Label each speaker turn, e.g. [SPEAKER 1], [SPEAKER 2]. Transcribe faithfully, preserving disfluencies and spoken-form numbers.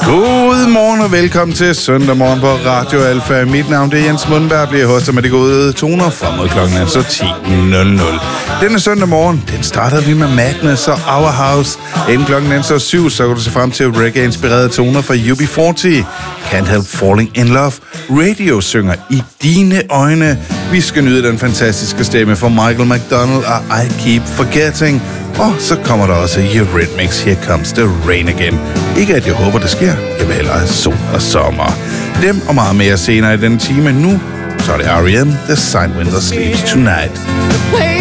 [SPEAKER 1] God morgen og velkommen til søndag morgen på Radio Alfa. Mit navn det er Jens Mundberg, bliver hostet med de gode toner frem mod klokken er så ti nul nul. Denne søndag morgen, den startede vi med Madness og Our House. Inden klokken er så syv, så kan du se frem til reggae-inspirerede toner fra U B fyrre. Can't Help Falling in Love. Radio synger I dine øjne. Vi skal nyde den fantastiske stemme fra Michael McDonald og I Keep Forgetting. Og så kommer der også Eurythmics, Here Comes the Rain Again. Ikke at jeg håber, det sker. Jeg vil hellere have sol og sommer. Dem og meget mere senere i denne time. Nu så er det R E M, The Sidewinder Sleeps Tonight.